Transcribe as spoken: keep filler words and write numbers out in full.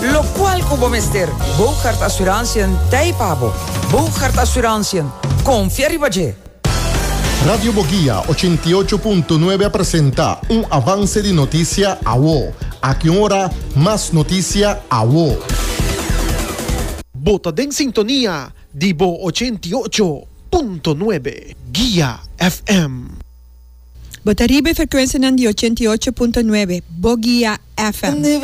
Lo cual como mister, Bouchard Assurantiën Taipabo. Bouchard Assurantiën, confía y valle. Radio Boguía ochenta y ocho punto nueve presenta un avance de noticia a vos. A qué hora más noticia a vos. Bota en sintonía, Divo ochenta y ocho punto nueve, Guía F M. Botaribe frecuencia di ochenta y ocho punto nueve, Boguía F M.